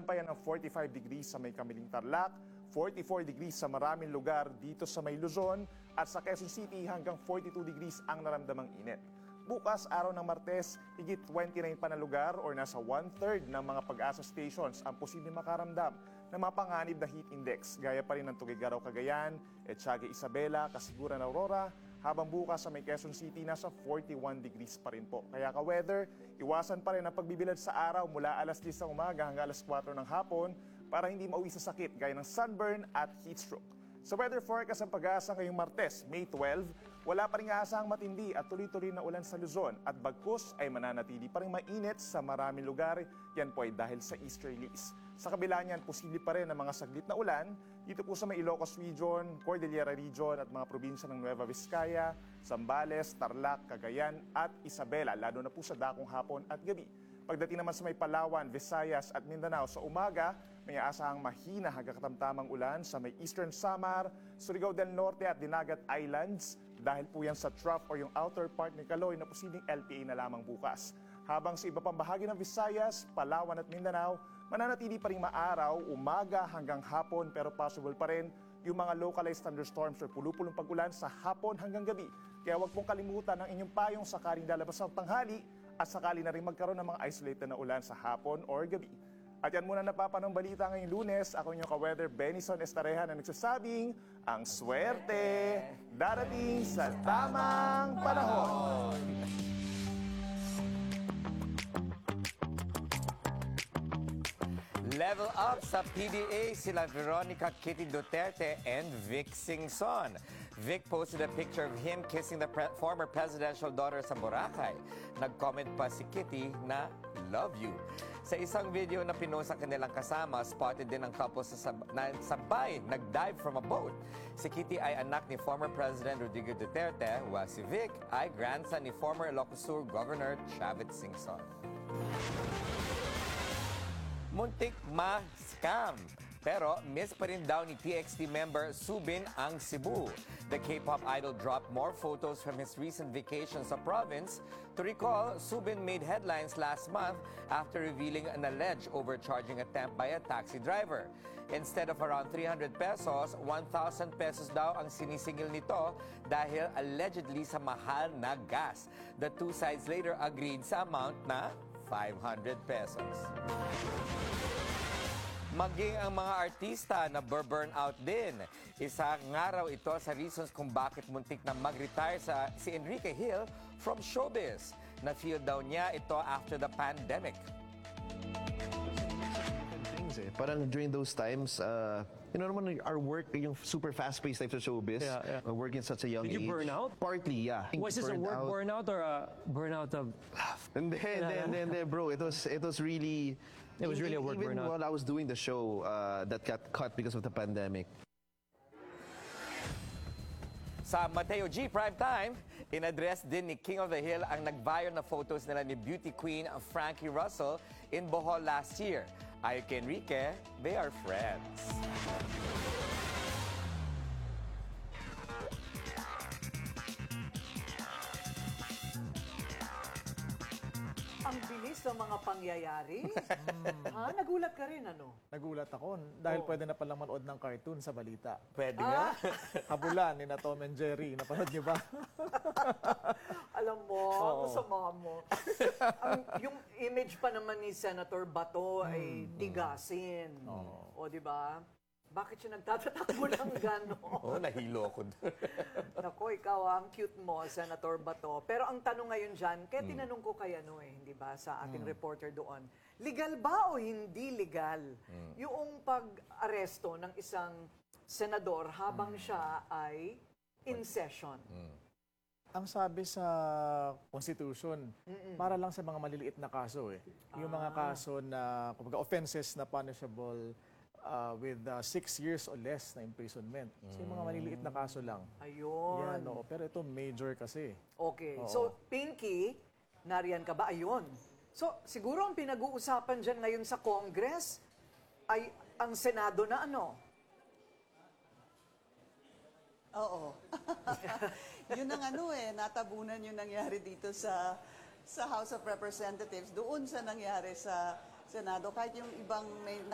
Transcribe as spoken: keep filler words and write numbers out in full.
Abutan pa yan ng forty-five degrees sa may Kamiling Tarlac, forty-four degrees sa maraming lugar dito sa may Luzon, at sa Quezon City hanggang forty-two degrees ang naramdamang init. Bukas, araw ng Martes, higit twenty-nine pa na lugar or nasa one-third ng mga Pag-asa stations ang posibleng makaramdam ng mapanganib na heat index. Gaya pa rin ng Tuguegarao, Cagayan, Etiaga, Isabela, Kasiguran, Aurora, habang bukas sa may Quezon City, nasa forty-one degrees pa rin po. Kaya ka-weather, iwasan pa rin ang pagbibilad sa araw mula alas diyes ng umaga hanggang alas kwatro ng hapon para hindi mauwi sa sakit gaya ng sunburn at heat stroke. Sa weather forecast ng Pag-asa ngayong Martes, May twelve, wala pa rin aasahang matindi at tuloy-tuloy na ulan sa Luzon at bagkus ay mananatili pa rin mainit sa maraming lugar. Yan po ay dahil sa easterlies. Sa kabila niyan, posible pa rin ang mga saglit na ulan dito po sa may Ilocos Region, Cordillera Region at mga probinsya ng Nueva Vizcaya, Zambales, Tarlac, Cagayan at Isabela, lalo na po sa dakong hapon at gabi. Pagdating naman sa may Palawan, Visayas at Mindanao sa umaga, may aasahang mahina hanggang katamtamang ulan sa may Eastern Samar, Surigao del Norte at Dinagat Islands dahil po yan sa trough o yung outer part ni Caloy na posibleng L P A na lamang bukas. Habang sa iba pang bahagi ng Visayas, Palawan at Mindanao, mananatili pa rin maaraw, umaga hanggang hapon pero possible pa rin yung mga localized thunderstorms o pulupulong pag-ulan sa hapon hanggang gabi. Kaya huwag pong kalimutan ang inyong payong sakaling lalabas ng tanghali at sakali na rin magkaroon ng mga isolated na ulan sa hapon or gabi. At yan muna napapanong balita ngayong Lunes. Ako inyong ka-weather Benison Estareja na nagsasabing ang swerte darating sa tamang panahon. Level up sa P D A sila Veronica Kitty Duterte and Vic Singson. Vic posted a picture of him kissing the pre former presidential daughter sa Boracay. Nag-comment pa si Kitty na love you. Sa isang video na pinost ang kanilang kasama, spotted din ang couple sa sab na sabay nag-dive from a boat. Si Kitty ay anak ni former President Rodrigo Duterte, while si Vic ay grandson ni former Ilocos Sur Governor Chavit Singson. Muntik ma-scam. Pero miss pa rin daw ni T X T member Subin ang Cebu. The K-pop idol dropped more photos from his recent vacation sa province. To recall, Subin made headlines last month after revealing an alleged overcharging attempt by a taxi driver. Instead of around three hundred pesos, one thousand pesos daw ang sinisingil nito dahil allegedly sa mahal na gas. The two sides later agreed sa amount na five hundred pesos. Maging ang mga artista na burnout din. Isa nga raw ito sa reasons kung bakit muntik na mag-retire sa, si Enrique Hill from showbiz. Na-feel daw niya ito after the pandemic. Things eh. Parang during those times, uh, you know naman our work, yung super fast-paced type sa showbiz. Yeah, yeah. Uh, working at such a young Did age. you burn out? Partly, yeah. Was this a Burned work out. burnout or a burnout of... Hindi, hindi, hindi, hindi, bro. It was, it was really... It was really a work even burnout. while I was doing the show, uh, that got cut because of the pandemic. Sa Mateo G Primetime, in-address din ni King of the Hill ang nag-viral na photos nila ni beauty queen Frankie Russell in Bohol last year. Ayon kay Enrique, they are friends. Ang bilis ng mga pangyayari. Ha? Nagulat ka rin, ano? Nagulat ako dahil pwede na palang manood ng cartoon sa balita. Pwede nga. Habulan ni na Tom and Jerry. Napanood niyo ba? Alam mo, ang masama mo. Ang, yung image pa naman ni Senator Bato ay tigasin. O, di ba? Bakit siya nagtatatakbo ng gano'n? Oh, nahilo ko doon. Nako, ikaw ang cute mo, Senator Bato. Pero ang tanong ngayon dyan, kaya tinanong ko kay ano eh, di ba, sa ating reporter doon, legal ba o hindi legal yung pag-aresto ng isang senador habang siya ay in session? Ang sabi sa Constitution, para lang sa mga maliliit na kaso eh. Yung mga kaso na, kumbaga, offenses na punishable uh, with uh, six years or less na imprisonment. So yung mga maliliit na kaso lang. Ayun. Yan, oo. Pero ito major kasi. Okay. Oo. So, Pinky, nariyan ka ba? Ayun. So, siguro ang pinag-uusapan dyan ngayon sa Congress ay ang Senado na ano? Oo. Yun ang ano eh, natabunan yung nangyari dito sa sa House of Representatives, doon sa nangyari sa Senado. Kahit yung ibang may